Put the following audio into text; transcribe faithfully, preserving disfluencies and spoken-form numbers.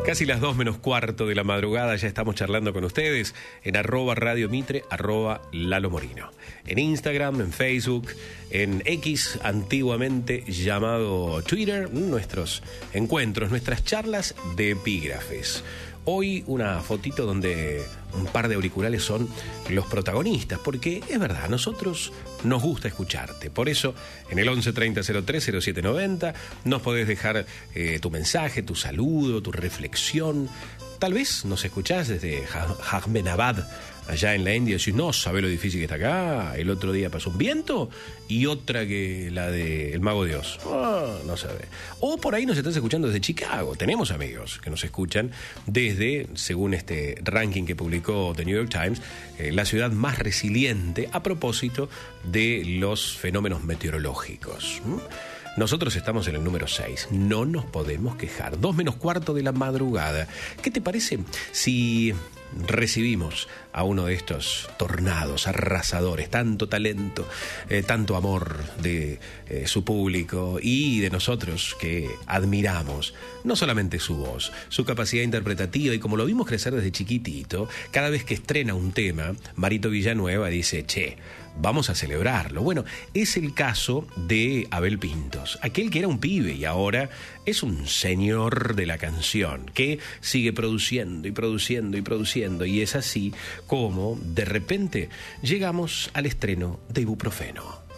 Casi las dos menos cuarto de la madrugada ya estamos charlando con ustedes en arroba Radio Mitre, arroba Lalo Morino. En Instagram, en Facebook, en X, antiguamente llamado Twitter, nuestros encuentros, nuestras charlas de epígrafes. Hoy una fotito donde un par de auriculares son los protagonistas, porque es verdad, a nosotros nos gusta escucharte. Por eso, en el once treinta cero tres cero siete noventa nos podés dejar eh, tu mensaje, tu saludo, tu reflexión. Tal vez nos escuchás desde Ahmedabad, allá en la India, y decís, no, ¿sabés lo difícil que está acá? El otro día pasó un viento y otra que la de El Mago de Oz. Oh, no sabe. O por ahí nos estás escuchando desde Chicago. Tenemos amigos que nos escuchan desde, según este ranking que publicó The New York Times, eh, la ciudad más resiliente a propósito de los fenómenos meteorológicos. ¿Mm? Nosotros estamos en el número seis, no nos podemos quejar. Dos menos cuarto de la madrugada. ¿Qué te parece si recibimos a uno de estos tornados arrasadores, tanto talento, eh, tanto amor de eh, su público y de nosotros que admiramos no solamente su voz, su capacidad interpretativa, y como lo vimos crecer desde chiquitito, cada vez que estrena un tema, Marito Villanueva dice, che, vamos a celebrarlo? Bueno, es el caso de Abel Pintos, aquel que era un pibe y ahora es un señor de la canción, que sigue produciendo y produciendo y produciendo, y es así como de repente llegamos al estreno de Ibuprofeno.